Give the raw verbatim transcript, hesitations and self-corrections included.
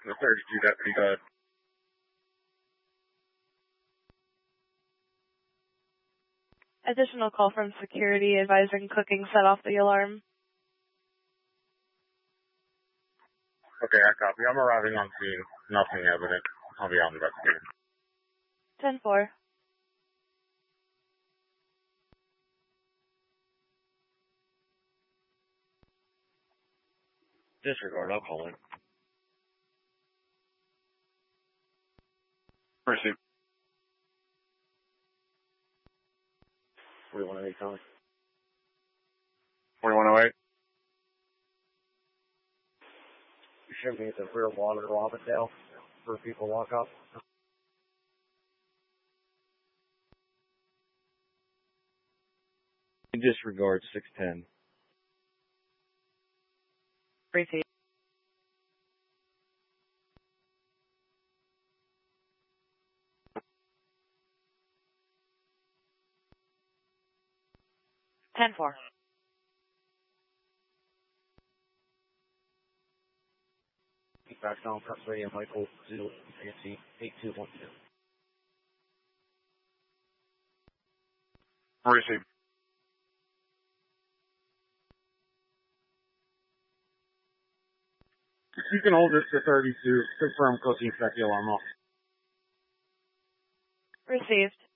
The thirty-two deputy, go ahead. Additional call from security advising cooking set off the alarm. Okay, I copy. I'm arriving on scene. Nothing evident. I'll be on investigating. ten four. Disregard, I'll call it. Receive. forty-one oh eight, Tommy. forty-one oh eight. You should be at the rear water of Robbinsdale for people walk up. Disregard six ten. Receive. ten four. Back down, press radio, Michael, zero, fancy, eight two one two. Receive. You can hold this to thirty-two, confirm cooking, set the alarm off. Received.